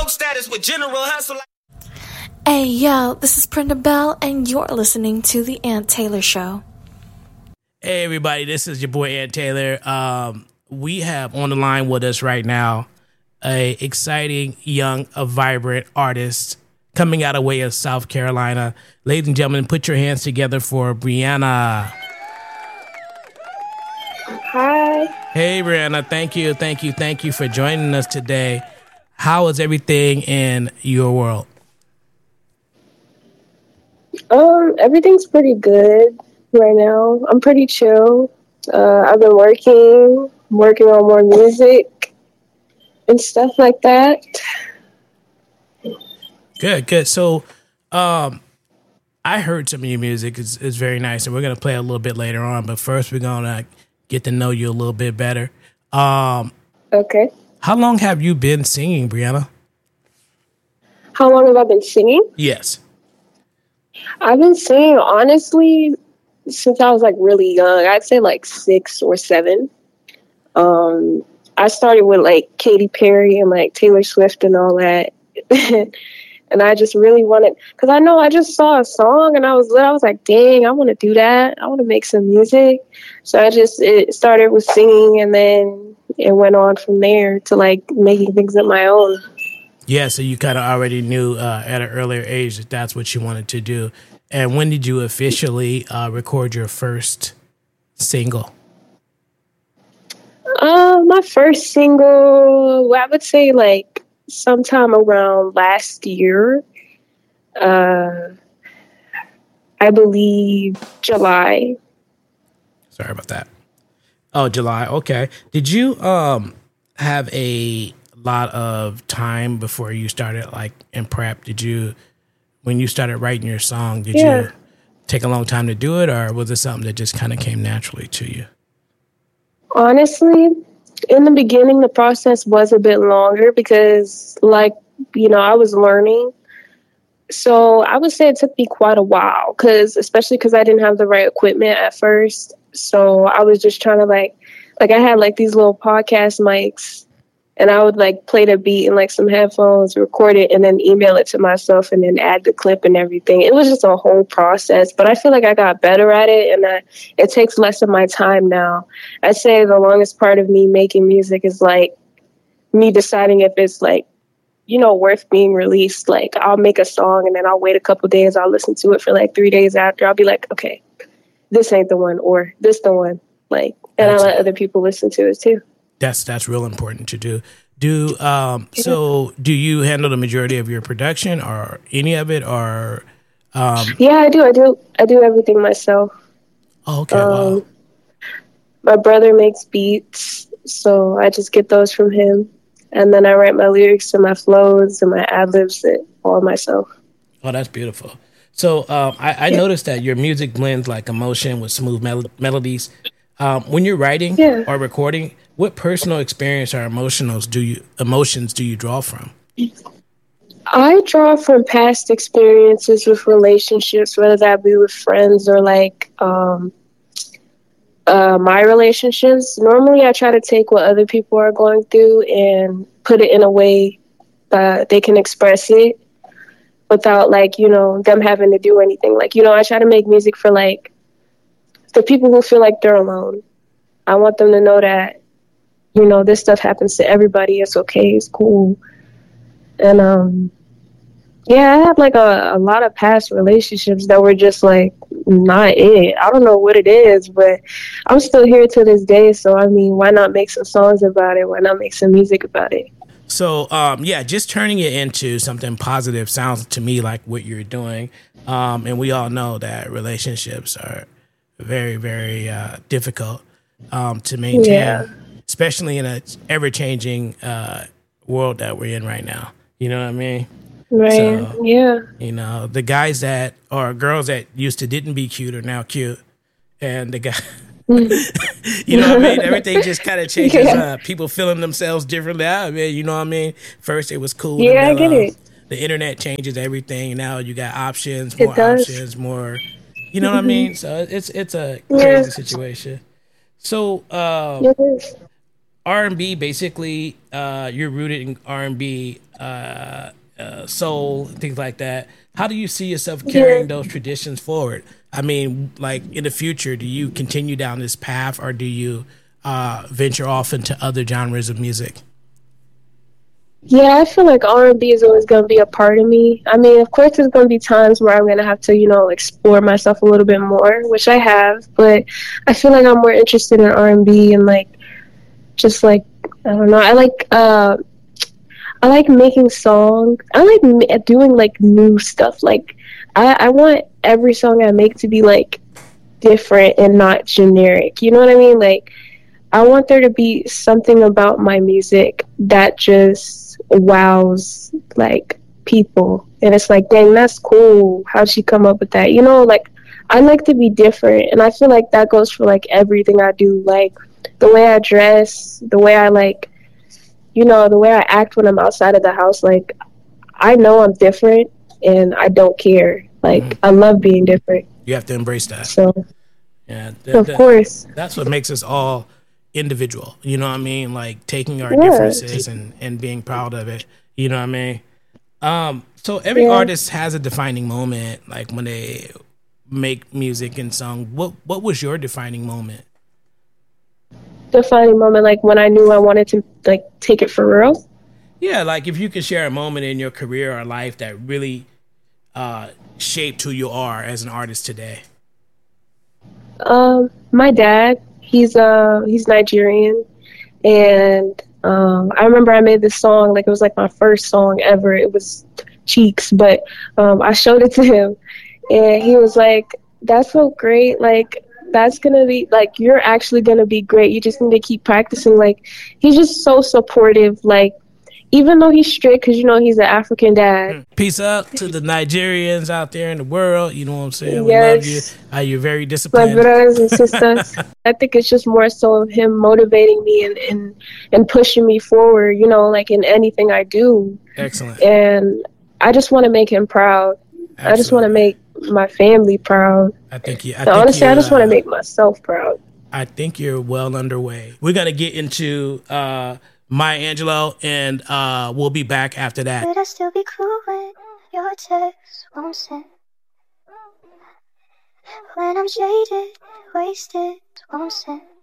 status with general hustle. Hey yo, this is Brenda Bell, and you're listening to The Ant Taylor Show. Hey everybody, this is your boy Ant Taylor. We have on the line with us right now a exciting, young, vibrant artist coming out of way of South Carolina. Ladies and gentlemen, put your hands together for Brianna. Hi. Hey Brianna, thank you for joining us today. How is everything in your world? Everything's pretty good right now. I'm pretty chill. I've been working on more music and stuff like that. Good. So, I heard some of your music. It's very nice, and we're gonna play a little bit later on. But first, we're gonna get to know you a little bit better. Okay. How long have you been singing, Brianna? How long have I been singing? Yes. I've been singing, honestly, since I was like really young. I'd say like 6 or 7. I started with like Katy Perry and like Taylor Swift and all that. And I just really wanted, because I just saw a song and I was like, dang, I want to do that. I want to make some music. So it started with singing, and then it went on from there to like making things of my own. Yeah, so you kind of already knew at an earlier age that that's what you wanted to do. And when did you officially record your first single? My first single, I would say like sometime around last year. I believe July. Sorry about that. Oh, July. Okay. Did you have a lot of time before you started like in prep? When you started writing your song, did you take a long time to do it, or was it something that just kind of came naturally to you? Honestly, in the beginning, the process was a bit longer because I was learning. So I would say it took me quite a while, especially because I didn't have the right equipment at first. So I was just trying to like I had like these little podcast mics, and I would like play the beat in like some headphones, record it, and then email it to myself, and then add the clip and everything. It was just a whole process, but I feel like I got better at it, and it takes less of my time now. I'd say the longest part of me making music is like me deciding if it's like, worth being released. Like I'll make a song and then I'll wait a couple days. I'll listen to it for like 3 days after. I'll be like, okay, this ain't the one, or this the one. Like, and I let other people listen to it too. That's real important to do. So do you handle the majority of your production or any of it, or? Yeah, I do. I do everything myself. Oh, okay. Wow. My brother makes beats, so I just get those from him. And then I write my lyrics and my flows and my ad-libs all myself. Oh, that's beautiful. So I noticed that your music blends like emotion with smooth melodies. When you're writing or recording, what personal experience or emotions do you draw from? I draw from past experiences with relationships, whether that be with friends or like my relationships. Normally, I try to take what other people are going through and put it in a way that they can express it without them having to do anything. I try to make music for like the people who feel like they're alone. I want them to know that this stuff happens to everybody. It's okay. It's cool. And I had like a lot of past relationships that were just like not it. I don't know what it is, but I'm still here to this day. So I mean, why not make some songs about it? Why not make some music about it? So just turning it into something positive sounds to me like what you're doing. And we all know that relationships are very, very difficult to maintain, especially in a ever-changing world that we're in right now. You know what I mean? Right. So, yeah. The guys that or girls that used to didn't be cute are now cute, and the guy, you know what I mean? Everything just kind of changes. People feeling themselves differently. I mean, you know what I mean? First it was cool. Yeah, I get it. The internet changes everything. Now you got options, more options, more. You know what I mean? So it's a crazy situation. So R&B, basically, you're rooted in R&B. soul, things like that. How do you see yourself carrying those traditions forward? I mean, like in the future, do you continue down this path, or do you venture off into other genres of music? Yeah, I feel like R&B is always going to be a part of me. I mean, of course, there's going to be times where I'm going to have to, explore myself a little bit more, which I have. But I feel like I'm more interested in R&B and like, just like, I don't know. I like making songs. I like doing like new stuff. Like, I want every song I make to be like different and not generic. You know what I mean? Like, I want there to be something about my music that just wows like people. And it's like, dang, that's cool. How'd she come up with that? Like I like to be different, and I feel like that goes for like everything I do. Like the way I dress, the way I like, the way I act when I'm outside of the house. Like I know I'm different and I don't care. Like I love being different. You have to embrace that. So yeah, of course. That's what makes us all individual. You know what I mean? Like taking our differences and being proud of it. You know what I mean? So every artist has a defining moment, like when they make music and song. What was your defining moment? Defining moment, like when I knew I wanted to like take it for real? Yeah, like if you could share a moment in your career or life that really shaped who you are as an artist today. My dad, he's Nigerian, and I remember I made this song, like it was like my first song ever. It was Cheeks, but I showed it to him, and he was like, "That's so great! Like that's gonna be like you're actually gonna be great. You just need to keep practicing." Like he's just so supportive. Like even though he's strict, because he's an African dad. Peace out to the Nigerians out there in the world. You know what I'm saying? Yes. We love you. You're very disciplined. My brothers and sisters. I think it's just more so of him motivating me and pushing me forward, like in anything I do. Excellent. And I just want to make him proud. Absolutely. I just want to make my family proud. Honestly, I just want to make myself proud. I think you're well underway. We're going to get into Maya Angelou, and we'll be back after that. Would I still be cool when your text won't send? When I'm jaded, wasted, won't send?